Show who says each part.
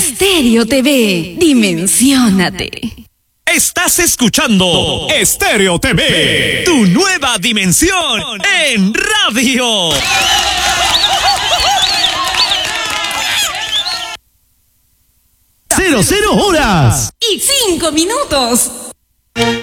Speaker 1: Estéreo TV, dimensiónate.
Speaker 2: Estás escuchando Estéreo TV, tu nueva dimensión en radio.
Speaker 3: 00 horas
Speaker 1: y 5 minutos.